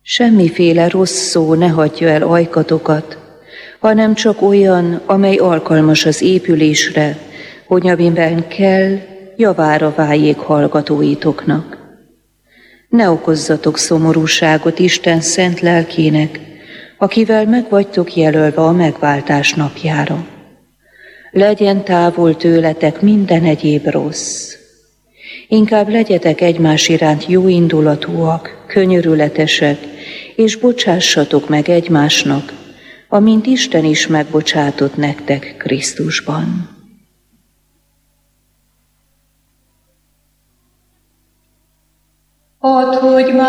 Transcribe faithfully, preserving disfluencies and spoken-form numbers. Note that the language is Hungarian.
Semmiféle rossz szó ne hagyja el ajkatokat, hanem csak olyan, amely alkalmas az épülésre, hogy amiben kell, javára váljék hallgatóitoknak. Ne okozzatok szomorúságot Isten szent lelkének, akivel meg vagytok jelölve a megváltás napjára. Legyen távol tőletek minden egyéb rossz. Inkább legyetek egymás iránt jóindulatúak, könyörületesek, és bocsássatok meg egymásnak, amint Isten is megbocsátott nektek Krisztusban. Add, hogy